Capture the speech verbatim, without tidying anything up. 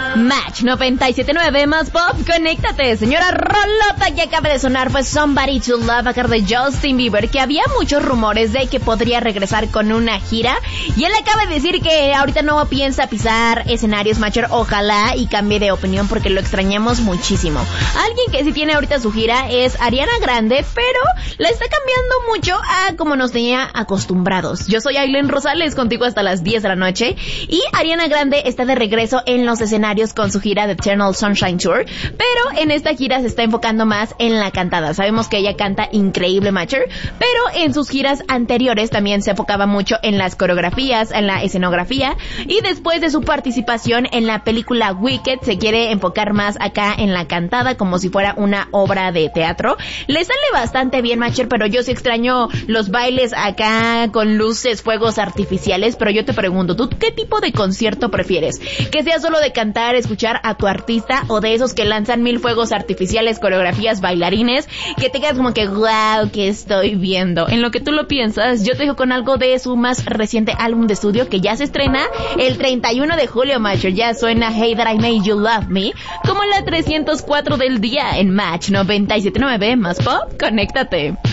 Match noventa y siete punto nueve más pop, conéctate. Señora rolota que acaba de sonar fue Somebody to Love a cargo de Justin Bieber, que había muchos rumores de que podría regresar con una gira, y él acaba de decir que ahorita no piensa pisar escenarios, Matcher. Ojalá y cambie de opinión porque lo extrañamos muchísimo. Alguien que sí tiene ahorita su gira es Ariana Grande, pero la está cambiando mucho a como nos tenía acostumbrados. Yo soy Aileen Rosales, contigo hasta las diez de la noche, y Ariana Grande está de regreso en los escenarios con su gira de Eternal Sunshine Tour, pero en esta gira se está enfocando más en la cantada. Sabemos que ella canta increíble, Matcher, pero en sus giras anteriores también se enfocaba mucho en las coreografías, en la escenografía, y después de su participación en la película Wicked se quiere enfocar más acá en la cantada, como si fuera una obra de teatro. Le sale bastante bien, Matcher, pero yo sí extraño los bailes acá con luces, fuegos artificiales. Pero yo te pregunto, ¿tú qué tipo de concierto prefieres? ¿Que sea solo de cantar, escuchar a tu artista, o de esos que lanzan mil fuegos artificiales, coreografías, bailarines, que te quedas como que wow, ¿qué estoy viendo? En lo que tú lo piensas, yo te dejo con algo de su más reciente álbum de estudio que ya se estrena el treinta y uno de julio, Matcher. Ya suena Hey That I Made You Love Me como la trescientos cuatro del día en Match noventa y siete punto nueve más pop, conéctate.